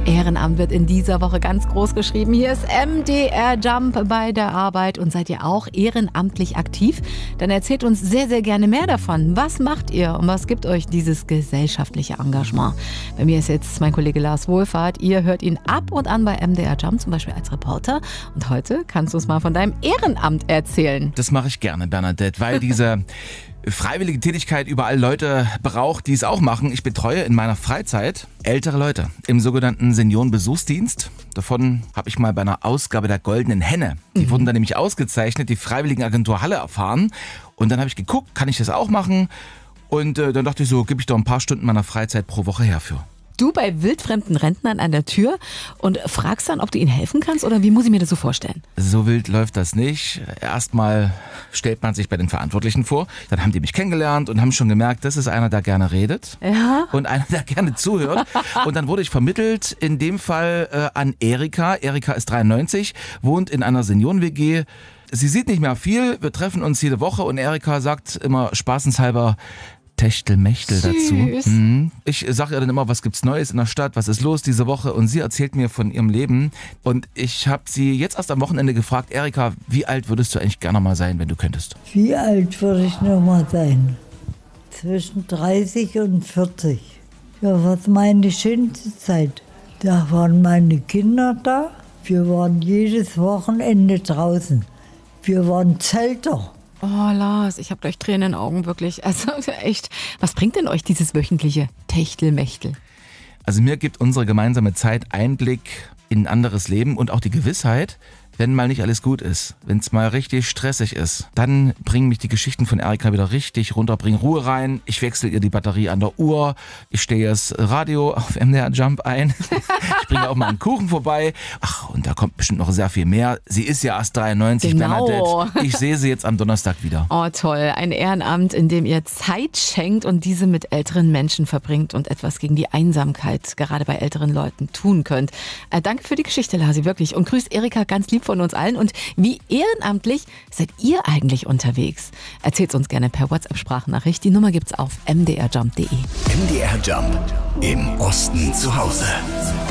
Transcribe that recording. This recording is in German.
Ehrenamt wird in dieser Woche ganz groß geschrieben. Hier ist MDR Jump bei der Arbeit. Und seid ihr auch ehrenamtlich aktiv? Dann erzählt uns sehr, sehr gerne mehr davon. Was macht ihr und was gibt euch dieses gesellschaftliche Engagement? Bei mir ist jetzt mein Kollege Lars Wohlfahrt. Ihr hört ihn ab und an bei MDR Jump, zum Beispiel als Reporter. Und heute kannst du uns mal von deinem Ehrenamt erzählen. Das mache ich gerne, Bernadette, weil diese freiwillige Tätigkeit überall Leute braucht, die es auch machen. Ich betreue in meiner Freizeit ältere Leute im sogenannten Seniorenbesuchsdienst. Davon habe ich mal bei einer Ausgabe der Goldenen Henne. Die wurden dann nämlich ausgezeichnet, die Freiwilligenagentur Halle erfahren. Und dann habe ich geguckt, kann ich das auch machen? Und dann dachte ich so, gebe ich doch ein paar Stunden meiner Freizeit pro Woche her für. Du bei wildfremden Rentnern an der Tür und fragst dann, ob du ihnen helfen kannst, oder wie muss ich mir das so vorstellen? So wild läuft das nicht. Erstmal stellt man sich bei den Verantwortlichen vor. Dann haben die mich kennengelernt und haben schon gemerkt, das ist einer, der gerne redet. Ja. Und einer, der gerne zuhört. Und dann wurde ich vermittelt, in dem Fall an Erika. Erika ist 93, wohnt in einer Senioren-WG. Sie sieht nicht mehr viel. Wir treffen uns jede Woche und Erika sagt immer spaßenshalber Techtelmechtel dazu. Ich sage ihr dann immer, was gibt's Neues in der Stadt, was ist los diese Woche, und sie erzählt mir von ihrem Leben. Und ich habe sie jetzt erst am Wochenende gefragt, Erika, wie alt würdest du eigentlich gerne mal sein, wenn du könntest? Wie alt würde ich noch mal sein? Zwischen 30 und 40. Ja, was meine schönste Zeit? Da waren meine Kinder da. Wir waren jedes Wochenende draußen. Wir waren Zelter. Oh, Lars, ich habe gleich Tränen in den Augen, wirklich. Also echt, was bringt denn euch dieses wöchentliche Techtelmechtel? Also mir gibt unsere gemeinsame Zeit Einblick in ein anderes Leben und auch die Gewissheit, wenn mal nicht alles gut ist, wenn es mal richtig stressig ist, dann bringen mich die Geschichten von Erika wieder richtig runter, bringen Ruhe rein. Ich wechsle ihr die Batterie an der Uhr, ich stehe das Radio auf MDR Jump ein, ich bringe auch mal einen Kuchen vorbei. Ach, und da kommt bestimmt noch sehr viel mehr. Sie ist ja erst 93, genau. Bernadette. Ich sehe sie jetzt am Donnerstag wieder. Oh, toll. Ein Ehrenamt, in dem ihr Zeit schenkt und diese mit älteren Menschen verbringt und etwas gegen die Einsamkeit gerade bei älteren Leuten tun könnt. Danke für die Geschichte, Lasi, wirklich. Und grüßt Erika ganz lieb von uns allen. Und wie ehrenamtlich seid ihr eigentlich unterwegs? Erzählt uns gerne per WhatsApp-Sprachnachricht. Die Nummer gibt's auf mdrjump.de. MDR Jump. Im Osten zu Hause.